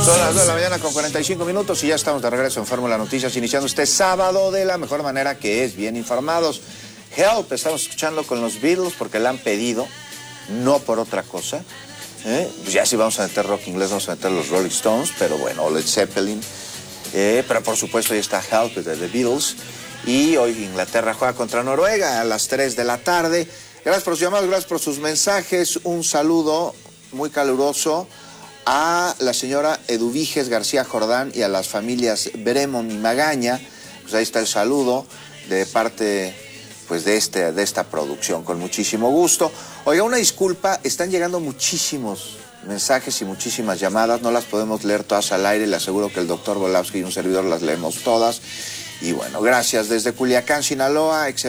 Son las 2 de la mañana con 45 minutos y ya estamos de regreso en Fórmula Noticias, iniciando este sábado de la mejor manera, que es bien informados. Help, estamos escuchando con los Beatles porque la han pedido, no por otra cosa. Pues ya sí vamos a meter rock inglés, vamos a meter los Rolling Stones, pero bueno, Led Zeppelin. Pero por supuesto ahí está Help de The Beatles. Y hoy Inglaterra juega contra Noruega a las 3 de la tarde. Gracias por sus llamados, gracias por sus mensajes. Un saludo muy caluroso a la señora Eduviges García Jordán y a las familias Bremon y Magaña. Pues ahí está el saludo de parte pues de esta producción, con muchísimo gusto. Oiga, una disculpa, están llegando muchísimos mensajes y muchísimas llamadas, no las podemos leer todas al aire, le aseguro que el doctor Volowski y un servidor las leemos todas. Y bueno, gracias desde Culiacán, Sinaloa.